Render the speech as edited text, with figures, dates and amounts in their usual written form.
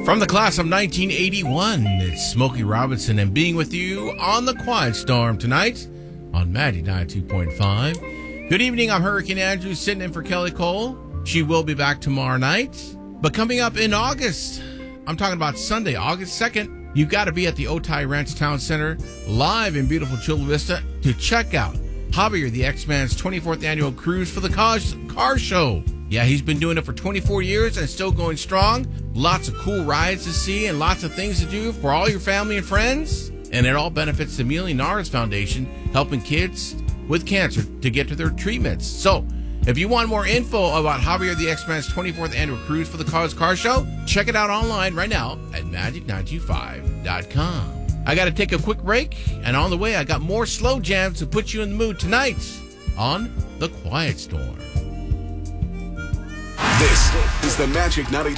From the class of 1981, it's Smokey Robinson and being with you on the Quiet Storm tonight on Magic 92.5. Good evening, I'm Hurricane Andrew sitting in for Kelly Cole. She will be back tomorrow night. But coming up in August, I'm talking about Sunday, August 2nd, you got to be at the Otay Ranch Town Center live in beautiful Chula Vista to check out Javier the X-Man's 24th annual cruise for the car show. Yeah, he's been doing it for 24 years and still going strong. Lots of cool rides to see and lots of things to do for all your family and friends. And it all benefits the Amelia Norris Foundation, helping kids with cancer to get to their treatments. So, if you want more info about Javier the X-Man's 24th annual cruise for the car show, check it out online right now at magic925.com. I got to take a quick break, and on the way, I got more slow jams to put you in the mood tonight on The Quiet Storm. This is the Magic 92.